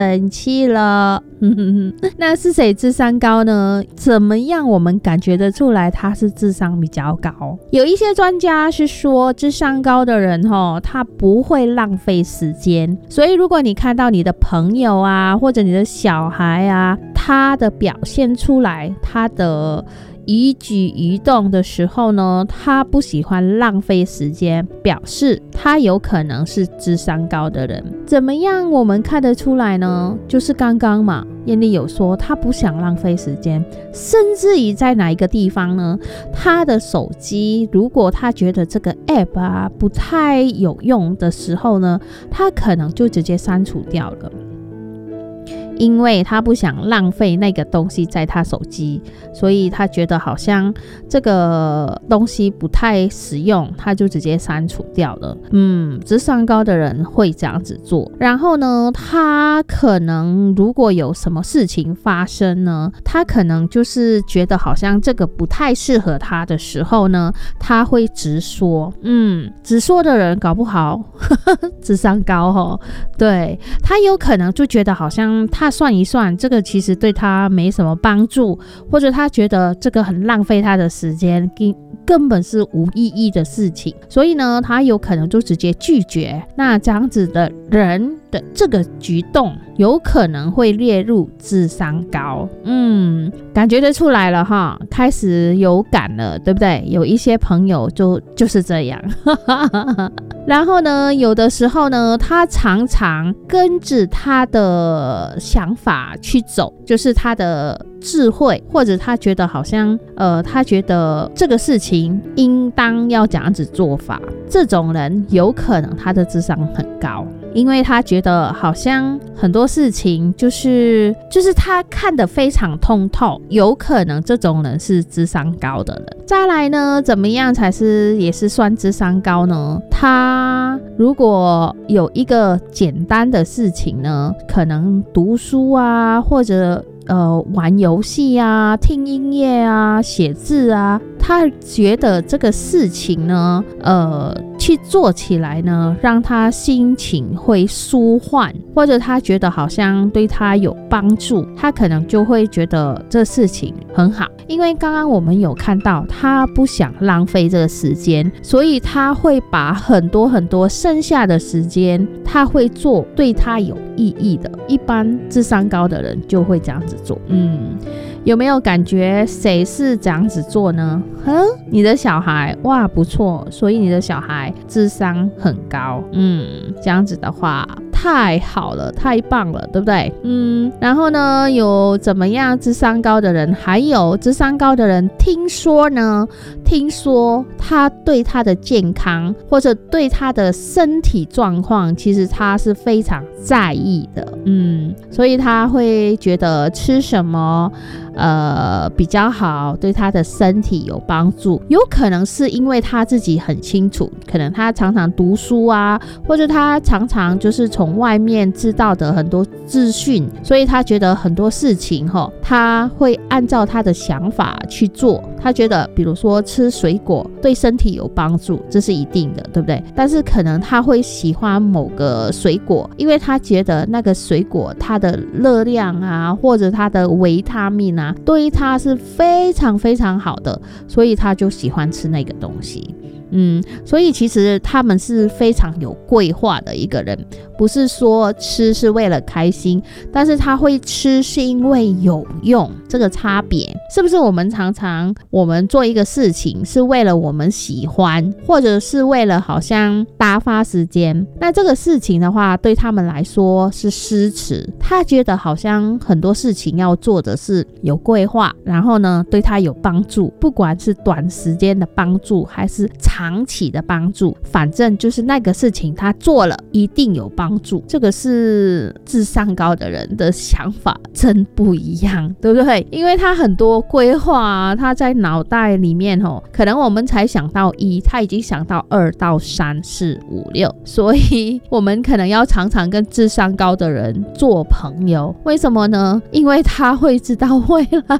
生气了。那是谁智商高呢？怎么样我们感觉得出来他是智商比较高？有一些专家是说智商高的人他不会浪费时间，所以如果你看到你的朋友啊或者你的小孩啊，他的表现出来他的一举一动的时候呢，他不喜欢浪费时间，表示他有可能是智商高的人。怎么样我们看得出来呢？就是刚刚嘛，艳丽有说他不想浪费时间，甚至于在哪一个地方呢，他的手机如果他觉得这个 app 啊不太有用的时候呢，他可能就直接删除掉了，因为他不想浪费那个东西在他手机，所以他觉得好像这个东西不太实用，他就直接删除掉了。智商高的人会这样子做。然后呢，他可能如果有什么事情发生呢，他可能就是觉得好像这个不太适合他的时候呢，他会直说。直说的人搞不好智商高对，他有可能就觉得好像他算一算，这个其实对他没什么帮助，或者他觉得这个很浪费他的时间，根本是无意义的事情，所以呢，他有可能就直接拒绝。那这样子的人的这个举动有可能会列入智商高。感觉得出来了哈，开始有感了，对不对？有一些朋友就是这样。然后呢，有的时候呢，他常常跟着他的想法去走，就是他的智慧，或者他觉得好像他觉得这个事情应当要这样子做法，这种人有可能他的智商很高，因为他觉得好像很多事情就是他看得非常通透，有可能这种人是智商高的人。再来呢，怎么样才是也是算智商高呢？他如果有一个简单的事情呢，可能读书啊，或者玩游戏啊，听音乐啊，写字啊，他觉得这个事情呢去做起来呢，让他心情会舒缓，或者他觉得好像对他有帮助，他可能就会觉得这事情很好。因为刚刚我们有看到他不想浪费这个时间，所以他会把很多很多剩下的时间他会做对他有意义的。一般智商高的人就会这样子做。有没有感觉谁是这样子做呢？你的小孩，哇，不错，所以你的小孩智商很高。这样子的话太好了，太棒了，对不对？然后呢，有怎么样智商高的人？还有智商高的人，听说他对他的健康或者对他的身体状况，其实他是非常在意的。所以他会觉得吃什么比较好，对他的身体有帮助。有可能是因为他自己很清楚，可能他常常读书啊，或者他常常就是从外面知道的很多资讯，所以他觉得很多事情他会按照他的想法去做。他觉得比如说吃水果对身体有帮助，这是一定的，对不对？但是可能他会喜欢某个水果，因为他觉得那个水果它的热量啊，或者它的维他命啊，对他是非常非常好的，所以他就喜欢吃那个东西。所以其实他们是非常有规划的一个人，不是说吃是为了开心，但是他会吃是因为有用，这个差别是不是？我们常常我们做一个事情是为了我们喜欢，或者是为了好像打发时间，那这个事情的话对他们来说是诗词，他觉得好像很多事情要做的是有规划，然后呢对他有帮助，不管是短时间的帮助还是长期的帮助，反正就是那个事情他做了一定有帮助。这个是智商高的人的想法真不一样，对不对？因为他很多规划啊，他在脑袋里面可能我们才想到1，他已经想到2到3、4、5、6，所以我们可能要常常跟智商高的人做朋友。为什么呢？因为他会知道未来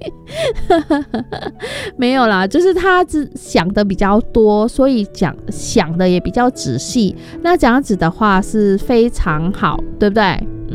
没有啦，就是他想的比较多，所以想的也比较仔细，那这样子的话是非常好，对不对？